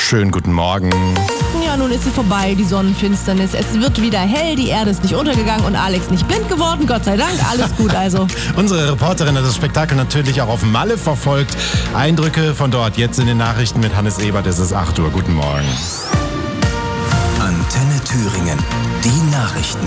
Schönen guten Morgen. Ja, nun ist sie vorbei, die Sonnenfinsternis. Es wird wieder hell, die Erde ist nicht untergegangen und Alex nicht blind geworden. Gott sei Dank, alles gut also. Unsere Reporterin hat das Spektakel natürlich auch auf Malle verfolgt. Eindrücke von dort jetzt in den Nachrichten mit Hannes Ebert. Es ist 8 Uhr. Guten Morgen. Antenne Thüringen. Die Nachrichten.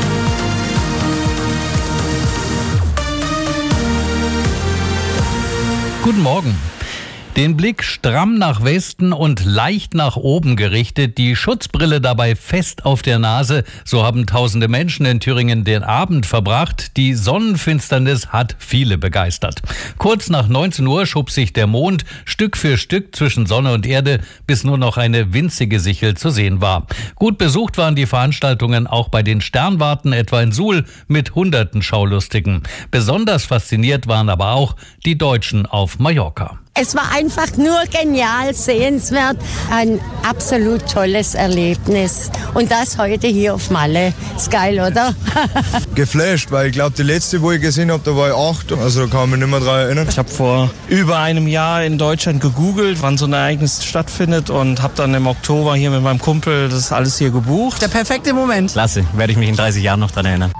Guten Morgen. Den Blick stramm nach Westen und leicht nach oben gerichtet, die Schutzbrille dabei fest auf der Nase. So haben tausende Menschen in Thüringen den Abend verbracht. Die Sonnenfinsternis hat viele begeistert. Kurz nach 19 Uhr schob sich der Mond Stück für Stück zwischen Sonne und Erde, bis nur noch eine winzige Sichel zu sehen war. Gut besucht waren die Veranstaltungen auch bei den Sternwarten, etwa in Suhl, mit hunderten Schaulustigen. Besonders fasziniert waren aber auch die Deutschen auf Mallorca. Es war einfach nur genial, sehenswert, ein absolut tolles Erlebnis. Und das heute hier auf Malle. Ist geil, oder? Geflasht, weil ich glaube, die letzte, wo ich gesehen habe, da war ich 8. Also da kann man mich nicht mehr dran erinnern. Ich habe vor über einem Jahr in Deutschland gegoogelt, wann so ein Ereignis stattfindet und habe dann im Oktober hier mit meinem Kumpel das alles hier gebucht. Der perfekte Moment. Klasse, werde ich mich in 30 Jahren noch dran erinnern.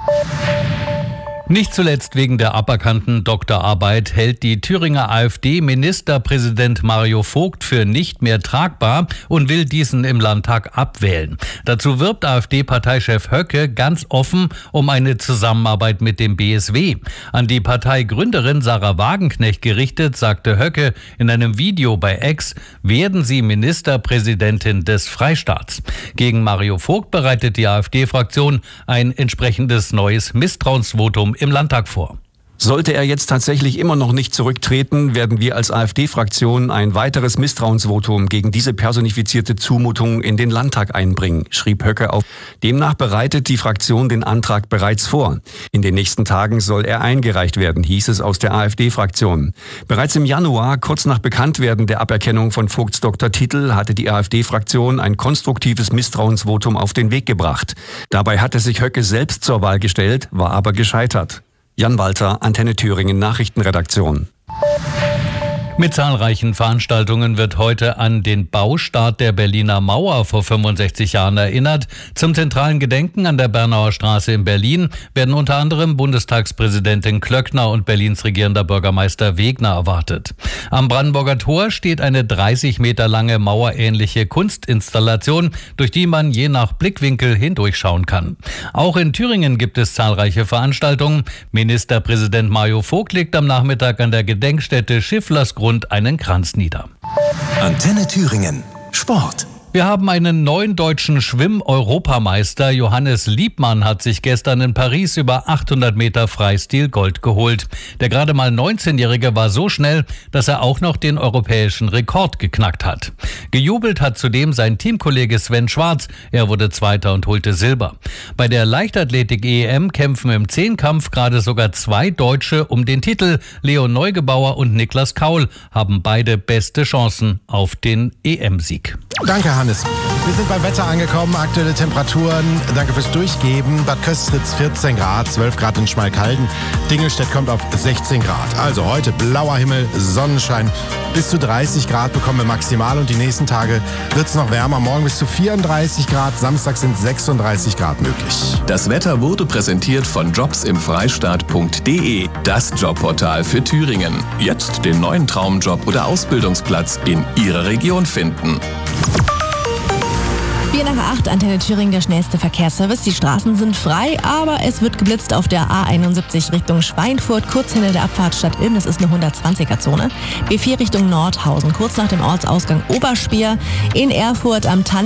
Nicht zuletzt wegen der aberkannten Doktorarbeit hält die Thüringer AfD Ministerpräsident Mario Vogt für nicht mehr tragbar und will diesen im Landtag abwählen. Dazu wirbt AfD-Parteichef Höcke ganz offen um eine Zusammenarbeit mit dem BSW. An die Parteigründerin Sarah Wagenknecht gerichtet, sagte Höcke in einem Video bei X, werden Sie Ministerpräsidentin des Freistaats. Gegen Mario Vogt bereitet die AfD-Fraktion ein entsprechendes neues Misstrauensvotum im Landtag vor. Sollte er jetzt tatsächlich immer noch nicht zurücktreten, werden wir als AfD-Fraktion ein weiteres Misstrauensvotum gegen diese personifizierte Zumutung in den Landtag einbringen, schrieb Höcke auf. Demnach bereitet die Fraktion den Antrag bereits vor. In den nächsten Tagen soll er eingereicht werden, hieß es aus der AfD-Fraktion. Bereits im Januar, kurz nach Bekanntwerden der Aberkennung von Vogts Doktortitel, hatte die AfD-Fraktion ein konstruktives Misstrauensvotum auf den Weg gebracht. Dabei hatte sich Höcke selbst zur Wahl gestellt, war aber gescheitert. Jan Walter, Antenne Thüringen Nachrichtenredaktion. Mit zahlreichen Veranstaltungen wird heute an den Baustart der Berliner Mauer vor 65 Jahren erinnert. Zum zentralen Gedenken an der Bernauer Straße in Berlin werden unter anderem Bundestagspräsidentin Klöckner und Berlins regierender Bürgermeister Wegner erwartet. Am Brandenburger Tor steht eine 30 Meter lange mauerähnliche Kunstinstallation, durch die man je nach Blickwinkel hindurchschauen kann. Auch in Thüringen gibt es zahlreiche Veranstaltungen. Ministerpräsident Mario Vogt legt am Nachmittag an der Gedenkstätte Schifflersgrund einen Kranz nieder. Antenne Thüringen. Sport. Wir haben einen neuen deutschen Schwimm-Europameister. Johannes Liebmann hat sich gestern in Paris über 800 Meter Freistil Gold geholt. Der gerade mal 19-Jährige war so schnell, dass er auch noch den europäischen Rekord geknackt hat. Gejubelt hat zudem sein Teamkollege Sven Schwarz. Er wurde Zweiter und holte Silber. Bei der Leichtathletik-EM kämpfen im Zehnkampf gerade sogar 2 Deutsche um den Titel. Leon Neugebauer und Niklas Kaul haben beide beste Chancen auf den EM-Sieg. Danke, Hannes. Wir sind beim Wetter angekommen. Aktuelle Temperaturen. Danke fürs Durchgeben. Bad Köstritz 14 Grad, 12 Grad in Schmalkalden. Dingelstedt kommt auf 16 Grad. Also heute blauer Himmel, Sonnenschein. Bis zu 30 Grad bekommen wir maximal und die nächsten Tage wird es noch wärmer. Morgen bis zu 34 Grad, Samstag sind 36 Grad möglich. Das Wetter wurde präsentiert von jobsimfreistaat.de, das Jobportal für Thüringen. Jetzt den neuen Traumjob oder Ausbildungsplatz in Ihrer Region finden. 7:45, Antenne Thüringen, der schnellste Verkehrsservice. Die Straßen sind frei, aber es wird geblitzt auf der A71 Richtung Schweinfurt, kurz hinter der Abfahrt Stadt Ilm. Das ist eine 120er-Zone. B4 Richtung Nordhausen, kurz nach dem Ortsausgang Oberspeer. In Erfurt am